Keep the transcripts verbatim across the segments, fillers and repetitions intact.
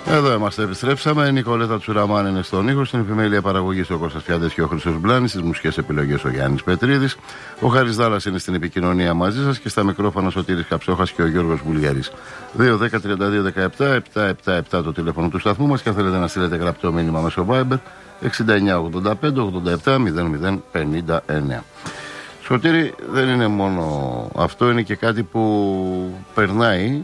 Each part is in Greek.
Εδώ είμαστε, επιστρέψαμε. Η Νικολέτα Τσουραμάν είναι στον ήχο. Στην επιμέλεια παραγωγή ο Κώστας Φιάντες και ο Χρήστος Μπλάνης. Στις μουσικές επιλογές ο Γιάννης Πετρίδης. Ο Χάρης Δάλλας είναι στην επικοινωνία μαζί σας και στα μικρόφωνα Σωτήρης Καψόχας και ο Γιώργος Βουλγαρής. δύο δέκα τριάντα δύο δεκαεπτά επτακόσια εβδομήντα επτά το τηλέφωνο του σταθμού μας και αν θέλετε να στείλετε γραπτό μήνυμα μέσω Viber εξήντα εννιά ογδόντα πέντε ογδόντα επτά μηδέν μηδέν πενήντα εννέα. Σωτήρη, δεν είναι μόνο αυτό, είναι και κάτι που περνάει.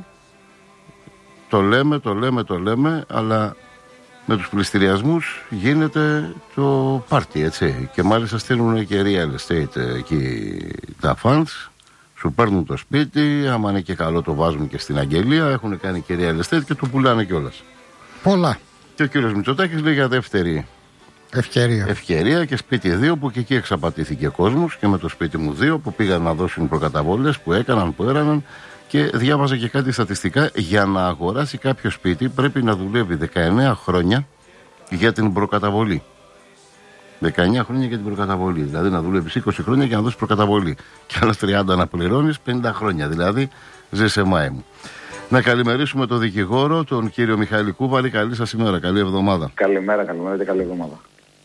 Το λέμε, το λέμε, το λέμε, αλλά με τους πληστηριασμούς γίνεται το πάρτι, έτσι. Και μάλιστα στέλνουν και real estate εκεί τα funds, σου παίρνουν το σπίτι, άμα είναι και καλό το βάζουν και στην αγγελία, έχουν κάνει και real estate και το πουλάνε κιόλας. Πολλά. Και ο κύριος Μητσοτάκης λέει για δεύτερη ευκαιρία. ευκαιρία και σπίτι δύο, που και εκεί εξαπατήθηκε κόσμος, και με το σπίτι μου δύο που πήγαν να δώσουν προκαταβολές, που έκαναν, που έραναν. Και διάβαζα και κάτι στατιστικά. Για να αγοράσει κάποιο σπίτι πρέπει να δουλεύει δεκαεννέα χρόνια για την προκαταβολή. δεκαεννέα χρόνια για την προκαταβολή. Δηλαδή να δουλεύει είκοσι χρόνια για να δώσει προκαταβολή. Και άλλα τριάντα να πληρώνει, πενήντα χρόνια. Δηλαδή ζει σε μάη μου. Να καλημερίσουμε τον δικηγόρο, τον κύριο Μιχάλη Κούβαρη. Καλή σας ημέρα, καλή εβδομάδα. Καλημέρα, καλημέρα και καλή εβδομάδα.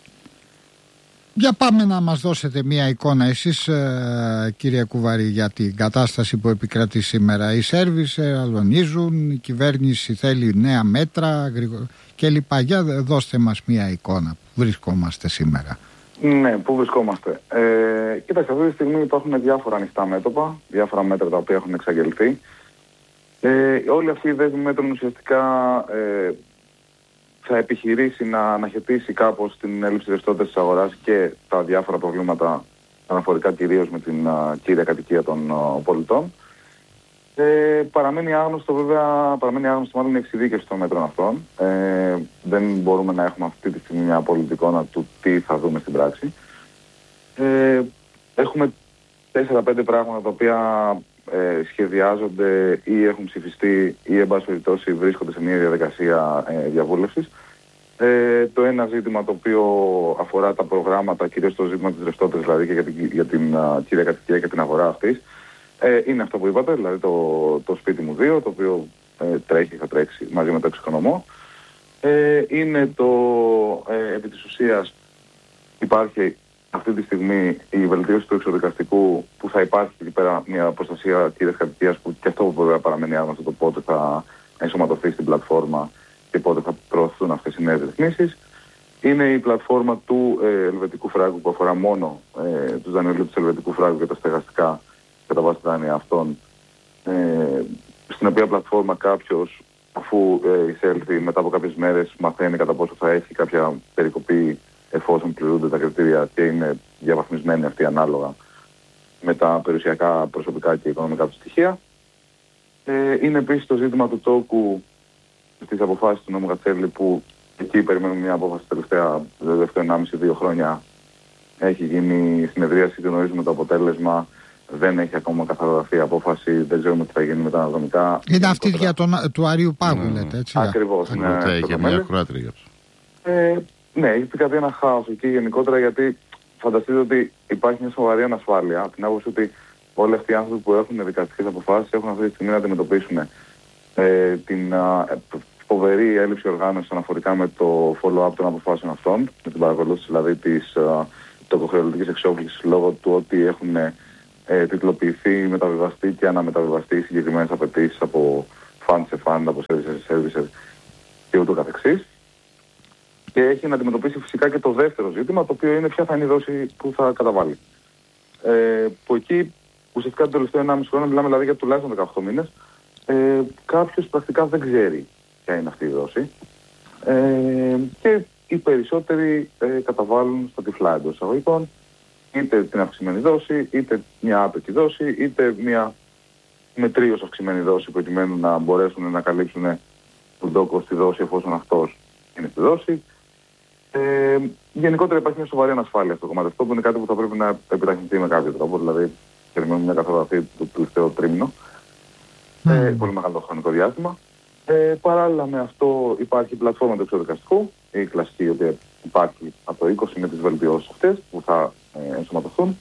Για πάμε να μας δώσετε μια εικόνα εσείς, ε, κύριε Κουβαρή, για την κατάσταση που επικρατεί σήμερα. Οι Σέρβοι αλωνίζουν, η κυβέρνηση θέλει νέα μέτρα κλπ. Για δώστε μας μια εικόνα που βρισκόμαστε σήμερα. Ναι, πού βρισκόμαστε. Ε, κοίταξε, αυτή τη στιγμή υπάρχουν διάφορα ανοιχτά μέτωπα, διάφορα μέτρα τα οποία έχουν εξαγγελθεί. Ε, όλη αυτή η δέσμη μέτρων ουσιαστικά ε, θα επιχειρήσει να αναχαιτήσει κάπως την έλλειψη ρευστότητας της αγοράς και τα διάφορα προβλήματα αναφορικά κυρίως με την uh, κύρια κατοικία των uh, πολιτών. Ε, παραμένει άγνωστο βέβαια, παραμένει άγνωστο μάλλον η εξειδίκευση των μέτρων αυτών. Ε, δεν μπορούμε να έχουμε αυτή τη στιγμή μια απόλυτη εικόνα του τι θα δούμε στην πράξη. Ε, έχουμε τέσσερα πέντε πράγματα τα οποία ε, σχεδιάζονται ή έχουν ψηφιστεί ή εν πάση περιπτώσει βρίσκονται σε μια διαδικασία ε, διαβούλευσης. Ε, το ένα ζήτημα το οποίο αφορά τα προγράμματα, κυρίως το ζήτημα της ρευστότητας δηλαδή και για την, για την uh, κύρια κατοικία και την αγορά αυτής, ε, είναι αυτό που είπατε, δηλαδή το, το σπίτι μου δύο, το οποίο ε, τρέχει, θα τρέξει μαζί με το εξοικονομό. Ε, είναι το, ε, επί της ουσίας υπάρχει αυτή τη στιγμή η βελτίωση του εξοδικαστικού, που θα υπάρχει εκεί πέρα μια προστασία κύριας κατοικίας, που και αυτό βέβαια παραμένει άγνωστο το πότε θα ενσωματωθεί στην πλατφόρμα και πότε θα προωθούν αυτές οι νέες ρυθμίσεις. Είναι η πλατφόρμα του ε, ελβετικού φράγκου, που αφορά μόνο ε, τους δανειολήπτες του ελβετικού φράγκου και τα στεγαστικά κατά βάση δάνεια αυτών, ε, στην οποία πλατφόρμα κάποιος, αφού ε, εισέλθει μετά από κάποιες μέρες, μαθαίνει κατά πόσο θα έχει κάποια περικοπή εφόσον πληρούνται τα κριτήρια και είναι διαβαθμισμένη αυτή ανάλογα με τα περιουσιακά, προσωπικά και οικονομικά του στοιχεία. Ε, είναι επίσης το ζήτημα του τόκου στις αποφάσεις του νόμου Κατσέλη, που εκεί περιμένουμε μια απόφαση τελευταία, τελευταία ενάμιση δύο χρόνια. Έχει γίνει συνεδρίαση, γνωρίζουμε το αποτέλεσμα, δεν έχει ακόμα καθαρογραφεί η απόφαση, δεν ξέρουμε τι θα γίνει με τα αναδρομικά. Είναι αυτή για τον, του Αρίου Πάγου, mm. λέτε, έτσι. Ακριβώς. Ναι, έχει μια ακροάτρια. Ε, ναι, έχει πει κάτι ένα χάος εκεί γενικότερα, γιατί φανταστείτε ότι υπάρχει μια σοβαρή ανασφάλεια, από την άποψη ότι όλοι αυτοί οι άνθρωποι που έχουν δικαστικές αποφάσεις έχουν αυτή τη στιγμή να αντιμετωπίσουν ε, την α, φοβερή έλλειψη οργάνωσης αναφορικά με το follow-up των αποφάσεων αυτών, με την παρακολούθηση δηλαδή της τοκοχρεωτικής εξόφλησης, λόγω του ότι έχουν ε, τιτλοποιηθεί, μεταβιβαστεί και αναμεταβιβαστεί συγκεκριμένες απαιτήσεις από fund σε fund, από services σε services και ούτω καθεξής. Και έχει να αντιμετωπίσει φυσικά και το δεύτερο ζήτημα, το οποίο είναι ποια θα είναι η δόση που θα καταβάλει. Ε, που εκεί ουσιαστικά το τελευταίο ενάμιση χρόνο, μιλάμε δηλαδή για τουλάχιστον δεκαοκτώ μήνες, ε, κάποιος πρακτικά δεν ξέρει ποια είναι αυτή η δόση. Ε, και οι περισσότεροι ε, καταβάλουν στα τυφλά εντός εισαγωγικών, είτε την αυξημένη δόση, είτε μια άπεκη δόση, είτε μια μετρίως αυξημένη δόση, προκειμένου να μπορέσουν να καλύψουν τον τόκο στη δόση εφόσον αυτός είναι στη δόση. Ε, γενικότερα υπάρχει μια σοβαρή ανασφάλεια στο κομμάτι αυτό, που είναι κάτι που θα πρέπει να επιταχυνθεί με κάποιο τρόπο. Δηλαδή, περιμένουμε μια καθογραφή του τελευταίου τρίμηνο, mm. ε, πολύ μεγάλο χρονικό διάστημα. Ε, παράλληλα με αυτό υπάρχει η πλατφόρμα του εξοδικαστικού, η κλασική, η οποία υπάρχει από το είκοσι με τις βελτιώσεις αυτές που θα ε, ενσωματωθούν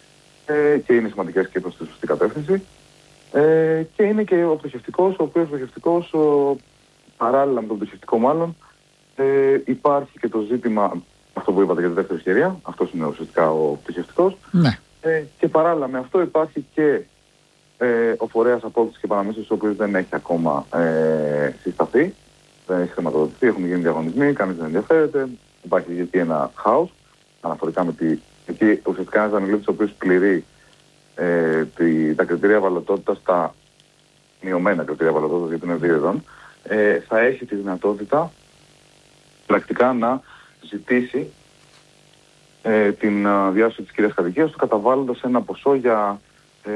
ε, και είναι σημαντικές και προς τη σωστή κατεύθυνση. Ε, και είναι και ο πτωχευτικός, ο οποίος πτωχευτικός παράλληλα με το πτυσιευτικό μάλλον, ε, υπάρχει και το ζήτημα, αυτό που είπατε για τη δεύτερη ευκαιρία, αυτός είναι ουσιαστικά ο πτυσιευτικός. Ναι. Ε, και παράλληλα με αυτό υπάρχει και ε, ο φορέας απόκτησης και παραμίσθωσης, ο οποίος δεν έχει ακόμα ε, συσταθεί, δεν έχει χρηματοδοτηθεί, έχουν γίνει διαγωνισμοί, κανείς δεν ενδιαφέρεται, υπάρχει γιατί ένα χάος, αναφορικά με τη... Εκεί ουσιαστικά ένας δανειλήτης ο οποίος πληρεί ε, τη, τα κριτήρια βαλωτότητας, τα μειωμένα κριτήρια βαλωτότητας, γιατί είναι δύο ειδών, ε, θα έχει τη δυνατότητα πρακτικά να ζητήσει ε, την uh, διάσωση της κυρίας κατοικίας του, καταβάλλοντας ένα ποσό για ε,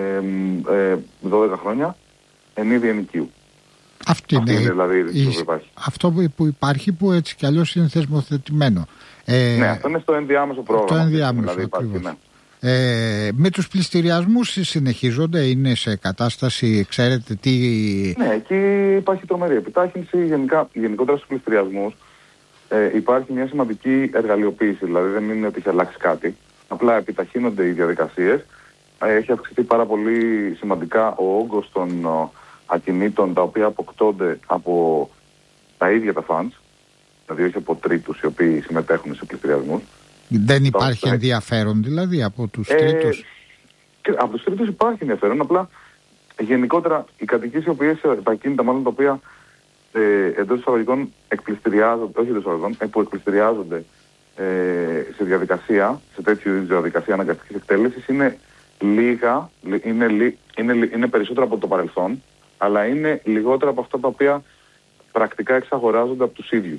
ε, δώδεκα χρόνια εν είδη ενοικίου. Αυτή είναι, είναι δηλαδή η, η, υπάρχει. Αυτό που υπάρχει, που έτσι κι αλλιώς είναι θεσμοθετημένο. Ε, ναι, αυτό είναι στο ενδιάμεσο πρόγραμμα. Το ενδιάμεσο, δηλαδή υπάρχει, ναι. Ε, με τους πληστηριασμούς συνεχίζονται, είναι σε κατάσταση, ξέρετε τι... Ναι, εκεί υπάρχει τρομερή επιτάχυνση. Γενικά, γενικότερα στους πληστηριασμούς ε, υπάρχει μια σημαντική εργαλειοποίηση, δηλαδή δεν είναι ότι έχει αλλάξει κάτι. Απλά επιταχύνονται οι διαδικασίες. Ε, έχει αυξηθεί πάρα πολύ σημαντικά ο όγκος των ο, ακινήτων τα οποία αποκτώνται από τα ίδια τα funds, δηλαδή όχι από τρίτους οι οποίοι συμμετέχουν σε πληστηριασμούς. Δεν υπάρχει ενδιαφέρον δηλαδή από τους ε, τρίτους. Από τους τρίτους υπάρχει ενδιαφέρον, απλά γενικότερα οι κατοικίες οι οποίες, τα ακίνητα μάλλον τα οποία ε, εντός εισαγωγικών εκπληστηριάζονται, όχι εντός εισαγωγικών, ε, που εκπληστηριάζονται ε, σε διαδικασία, σε τέτοιου είδους διαδικασία αναγκαστικής εκτέλεσης, είναι λίγα, είναι, είναι, είναι, είναι περισσότερο από το παρελθόν, αλλά είναι λιγότερα από αυτά τα οποία πρακτικά εξαγοράζονται από τους ίδιους.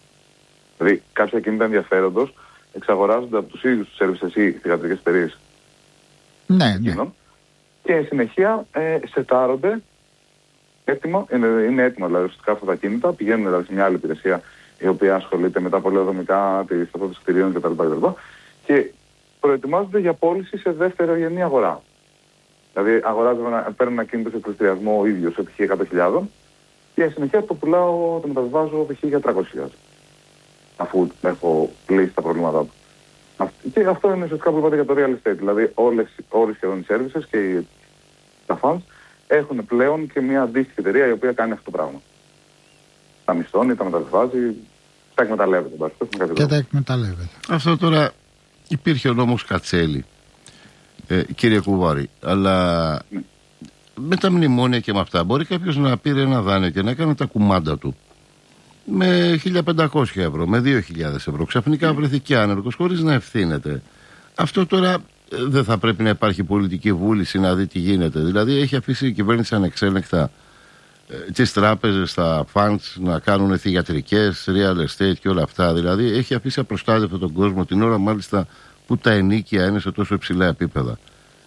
Δηλαδή κάποια ακίνητα ενδιαφέροντος εξαγοράζονται από τους ίδιους τους services ή θηγατρικές εταιρείες. Ναι, ναι. Και εν συνεχεία ε, σετάρονται έτοιμα, είναι, είναι έτοιμα δηλαδή ουσιαστικά αυτά τα κίνητα, πηγαίνουν δηλαδή σε μια άλλη υπηρεσία η οποία ασχολείται με τα πολεοδομικά, τη σταθότητα κτηρίων κτλ. Και προετοιμάζονται για πώληση σε δευτερογενή αγορά. Δηλαδή αγοράζω, παίρνω ένα κίνητο σε πληστηριασμό ο ίδιος σε π.χ. εκατό χιλιάδες και εν συνεχεία το πουλάω, το μεταβιβάζω π.χ. για τριακόσιες χιλιάδες. Αφού έχω λύσει τα προβλήματά του. Και αυτό είναι ουσιαστικά που είπατε για το real estate. Δηλαδή όλες, όλες σχεδόν οι services και οι, τα funds έχουν πλέον και μια αντίστοιχη εταιρεία η οποία κάνει αυτό το πράγμα. Τα μισθώνει, τα μεταβιβάζει, τα εκμεταλλεύεται. Και τα εκμεταλλεύεται. Αυτό τώρα υπήρχε ο νόμος Κατσέλη, ε, κύριε Κουβάρη, αλλά ναι. με τα μνημόνια και με αυτά μπορεί κάποιος να πήρε ένα δάνειο και να έκανε τα κουμάντα του με χίλια πεντακόσια ευρώ, με δύο χιλιάδες ευρώ. Ξαφνικά βρεθηκε άνεργος χωρίς να ευθύνεται. Αυτό τώρα ε, δεν θα πρέπει να υπάρχει πολιτική βούληση να δει τι γίνεται. Δηλαδή έχει αφήσει η κυβέρνηση ανεξέλεγκτα ε, τις τράπεζες, τα funds να κάνουν θυγιατρικές, real estate και όλα αυτά. Δηλαδή έχει αφήσει απροστάτευτο τον κόσμο την ώρα μάλιστα που τα ενίκια είναι σε τόσο υψηλά επίπεδα.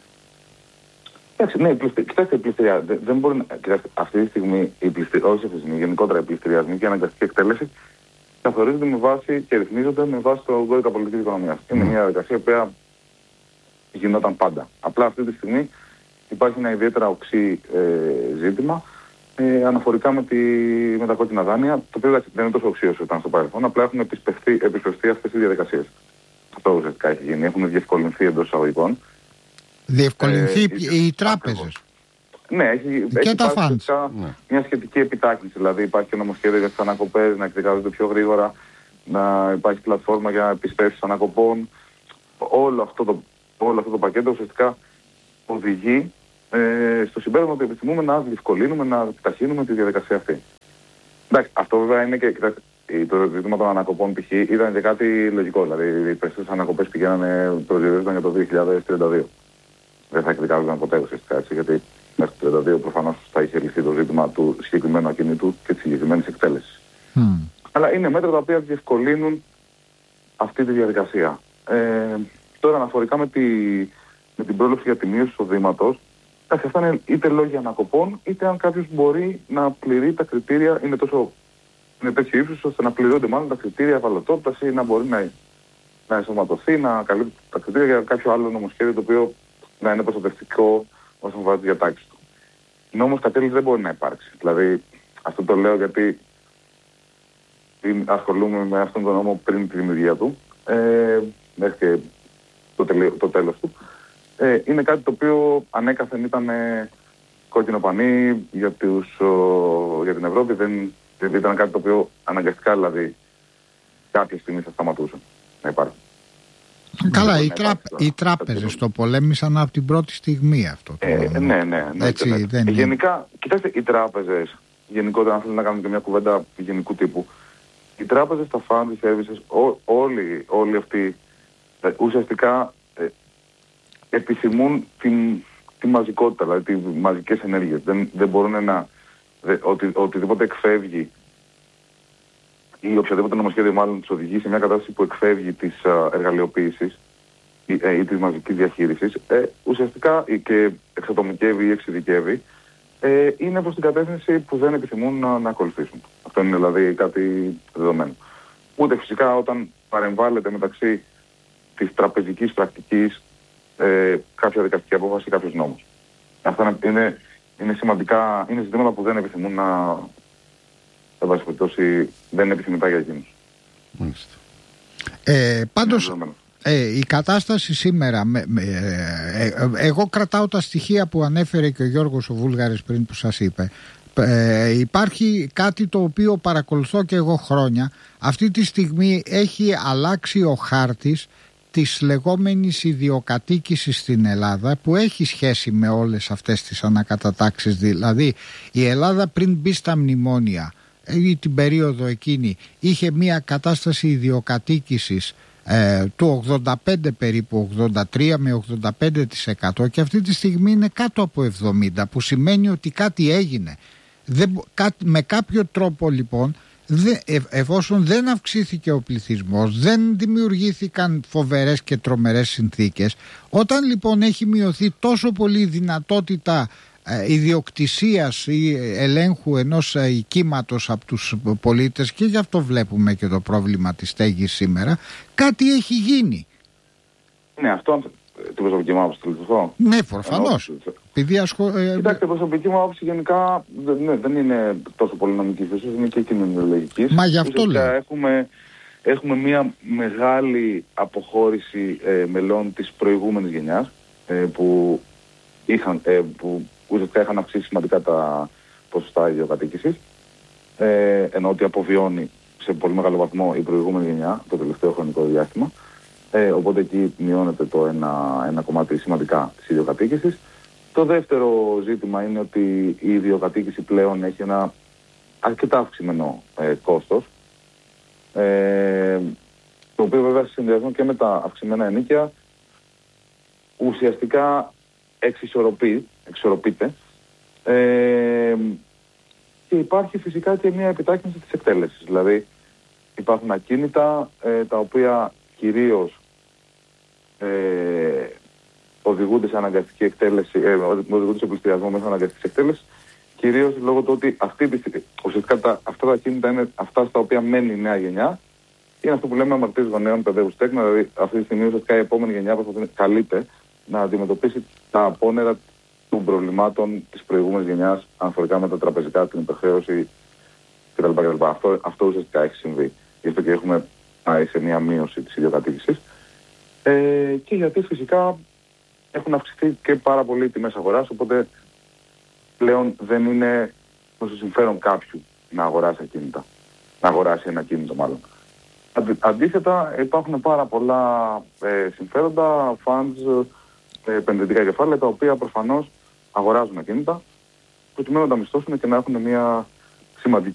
Ναι, κοιτάξτε, οι πληστηριασμοί δεν μπορεί να. Κοιτάξτε, αυτή τη στιγμή, οι πληστηρι... όχι αυτή τη στιγμή, γενικότερα οι πληστηριασμοί και η αναγκαστική εκτέλεση καθορίζονται με βάση και ρυθμίζονται με βάση το κώδικα πολιτικής οικονομίας. Mm. Είναι μια διαδικασία που γινόταν πάντα. Απλά αυτή τη στιγμή υπάρχει ένα ιδιαίτερα οξύ ε, ζήτημα ε, αναφορικά με, τη... με τα κόκκινα δάνεια, το οποίο δεν είναι τόσο οξύ όσο ήταν στο παρελθόν, απλά έχουν επισπευστεί αυτές οι διαδικασίες. Αυτό ουσιαστικά έχει γίνει. Έχουν διευκολυνθεί εντός εισαγωγικών. Διευκολυνθεί ε, οι τράπεζες. Ναι, έχει, και έχει τα funds. Ναι. Μια σχετική επιτάχυνση. Δηλαδή υπάρχει και νομοσχέδιο για τις ανακοπές να εκδικάζονται πιο γρήγορα, να υπάρχει πλατφόρμα για επιστρέψεις ανακοπών. Όλο αυτό το, όλο αυτό το πακέτο ουσιαστικά οδηγεί ε, στο συμπέρασμα ότι επιθυμούμε να διευκολύνουμε, να επιταχύνουμε τη διαδικασία αυτή. Εντάξει, αυτό βέβαια είναι και κοιτάξτε, το ζήτημα των ανακοπών π.χ. ήταν και κάτι λογικό. Δηλαδή οι περισσότερες ανακοπές πηγαίνανε, προσδιορίζονταν για το δύο χιλιάδες τριάντα δύο. Δεν θα εκδικάζονταν ποτέ ουσιαστικά έτσι, γιατί μέχρι το τριάντα δύο προφανώς θα είχε λυθεί το ζήτημα του συγκεκριμένου ακινήτου και της συγκεκριμένης εκτέλεσης. Mm. Αλλά είναι μέτρα τα οποία διευκολύνουν αυτή τη διαδικασία. Ε, τώρα αναφορικά με, τη, με την πρόληψη για τη μείωση του εισοδήματος, αυτά είναι είτε λόγια ανακοπών, είτε αν κάποιος μπορεί να πληρεί τα κριτήρια, είναι τόσο είναι τέτοιο ύψος ώστε να πληρώνται μάλλον τα κριτήρια ευαλωτότητας ή να μπορεί να, να ενσωματωθεί, να καλύπτει τα κριτήρια για κάποιο άλλο νομοσχέδιο το οποίο να είναι προστατευτικό όσον αφορά τις διατάξεις του. Νόμος κατέλης δεν μπορεί να υπάρξει. Δηλαδή, αυτό το λέω γιατί ασχολούμαι με αυτόν τον νόμο πριν τη δημιουργία του, ε, μέχρι και το, τελε, το τέλος του. Ε, είναι κάτι το οποίο ανέκαθεν ήταν ε, κόκκινο πανί για, τους, ο, για την Ευρώπη. Δεν, Δηλαδή ήταν κάτι το οποίο αναγκαστικά δηλαδή κάποια στιγμή θα σταματούσε να υπάρχει. Καλά, οι, τράπε, οι τράπεζες το πολέμησαν από την πρώτη στιγμή αυτό. Το... Ε, ναι, ναι, ναι. Έτσι, ναι. δεν είναι. Γενικά, κοιτάξτε, οι τράπεζες, γενικότερα, αν θέλετε να κάνουμε και μια κουβέντα γενικού τύπου, οι τράπεζες, τα fund services, ό, όλοι, όλοι αυτοί ε, ουσιαστικά ε, επιθυμούν την, τη μαζικότητα, δηλαδή τις μαζικές ενέργειες. Δεν, δεν μπορούν να. Δε, οτι, οτιδήποτε εκφεύγει ή οποιαδήποτε νομοσχέδιο μάλλον τους οδηγεί σε μια κατάσταση που εκφεύγει της uh, εργαλειοποίησης ή, ε, ή της μαζικής διαχείρισης, ε, ουσιαστικά ή και εξατομικεύει ή εξειδικεύει, ε, είναι προς την κατεύθυνση που δεν επιθυμούν να, να ακολουθήσουν. Αυτό είναι δηλαδή κάτι δεδομένο. Ούτε φυσικά όταν παρεμβάλλεται μεταξύ της τραπεζικής πρακτικής ε, κάποια δικαστική απόφαση ή κάποιος νόμος. Αυτά είναι, είναι σημαντικά, είναι ζητήματα που δεν επιθυμούν να... εν πάση περιπτώσει δεν είναι επιθυμητά για εκείνους. Ε, πάντως ε, η κατάσταση σήμερα με, με, ε, ε, εγώ κρατάω τα στοιχεία που ανέφερε και ο Γιώργος ο Βούλγαρης πριν που σας είπε. Ε, υπάρχει κάτι το οποίο παρακολουθώ και εγώ χρόνια. Αυτή τη στιγμή έχει αλλάξει ο χάρτης της λεγόμενης ιδιοκατοίκησης στην Ελλάδα, που έχει σχέση με όλες αυτές τις ανακατατάξεις. Δηλαδή η Ελλάδα πριν μπει στα μνημόνια ή την περίοδο εκείνη είχε μια κατάσταση ιδιοκατοίκησης ε, του ογδόντα πέντε περίπου, ογδόντα τρία με ογδόντα πέντε τοις εκατό, και αυτή τη στιγμή είναι κάτω από εβδομήντα, που σημαίνει ότι κάτι έγινε. Δεν, κά, με κάποιο τρόπο λοιπόν δε, ε, εφόσον δεν αυξήθηκε ο πληθυσμός, δεν δημιουργήθηκαν φοβερές και τρομερές συνθήκες, όταν λοιπόν έχει μειωθεί τόσο πολύ η δυνατότητα ιδιοκτησίας ή ελέγχου ενός οικίματος από τους πολίτες, και γι' αυτό βλέπουμε και το πρόβλημα της στέγης σήμερα, κάτι έχει γίνει. Ναι, αυτό την προσωπική μου άποψη το Ναι, προφανώς. Ασχο... Κοιτάξτε, η προσωπική μου άποψη γενικά ναι, δεν είναι τόσο πολύ νομική φύση, είναι και κοινωνιολογική. Μα γι' αυτό λέω. Έχουμε, έχουμε μια μεγάλη αποχώρηση ε, μελών της προηγούμενης γενιάς ε, που είχαν... Ε, που ουσιαστικά είχαν αυξήσει σημαντικά τα ποσοστά ιδιοκατοίκησης, ε, ενώ ότι αποβιώνει σε πολύ μεγάλο βαθμό η προηγούμενη γενιά το τελευταίο χρονικό διάστημα. Ε, οπότε εκεί μειώνεται το ένα, ένα κομμάτι σημαντικά της ιδιοκατοίκησης. Το δεύτερο ζήτημα είναι ότι η ιδιοκατοίκηση πλέον έχει ένα αρκετά αυξημένο ε, κόστος, ε, το οποίο βέβαια σε συνδυασμό και με τα αυξημένα ενοίκια ουσιαστικά εξισορροπεί, εξισορροπείται, ε, και υπάρχει φυσικά και μια επιτάχυνση της εκτέλεσης. Δηλαδή υπάρχουν ακίνητα ε, τα οποία κυρίως ε, οδηγούνται σε αναγκαστική εκτέλεση, ε, οδηγούνται σε πληστηριασμό μέσα αναγκαστικής εκτέλεσης, κυρίως λόγω του ότι αυτή, ουσιαστικά τα, αυτά τα ακίνητα είναι αυτά στα οποία μένει η νέα γενιά. Είναι αυτό που λέμε αμαρτίες γονέων παιδεύους τέκνα, δηλαδή αυτή τη στιγμή ουσιαστικά η επόμενη γενιά προσπαθεί, καλείται να αντιμετωπίσει τα απόνερα των προβλημάτων της προηγούμενης γενιάς αναφορικά με τα τραπεζικά, την υπερχρέωση κτλ. κτλ. Αυτό, αυτό ουσιαστικά έχει συμβεί. Γι' αυτό και έχουμε πάει σε μια μείωση της ιδιοκατοίκησης. Ε, και γιατί φυσικά έχουν αυξηθεί και πάρα πολύ οι τιμές αγοράς, οπότε πλέον δεν είναι προς το συμφέρον κάποιου να αγοράσει ακίνητα. Να αγοράσει ένα ακίνητο μάλλον. Αντίθετα υπάρχουν πάρα πολλά ε, συμφέροντα, funds, επενδυτικά κεφάλαια, τα οποία προφανώς αγοράζουν ακίνητα προκειμένου να τα μισθώσουν και να έχουν μια